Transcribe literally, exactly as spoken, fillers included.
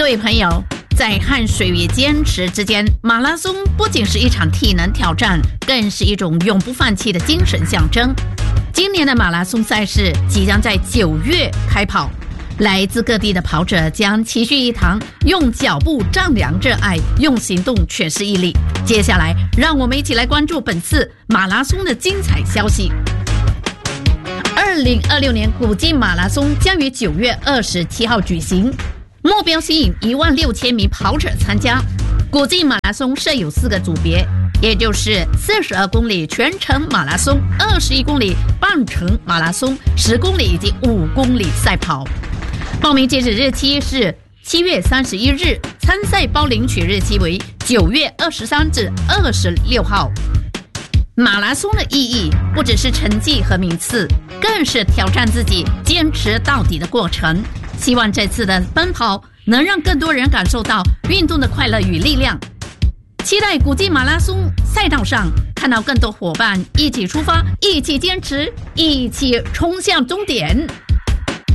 位朋友，在汗水与坚持之间，马拉松不仅是一场体能挑战，更是一种永不放弃的精神象征。今年的马拉松赛事即将在九月开跑，来自各地的跑者将齐聚一堂，用脚步丈量热爱，用行动诠释毅力。接下来，让我们一起来关注本次马拉松的精彩消息。二零二六年古晋马拉松将于九月二十七号举行，目标吸引一万六千名跑者参加。古晋马拉松设有四个组别，也就是四十二公里全程马拉松、二十一公里半程马拉松、十公里以及五公里赛跑。报名截止日期是七月三十一日，参赛包领取日期为九月二十三至二十六号。马拉松的意义不只是成绩和名次，更是挑战自己、坚持到底的过程。希望这次的奔跑能让更多人感受到运动的快乐与力量。期待古晋马拉松赛道上看到更多伙伴一起出发，一起坚持，一起冲向终点。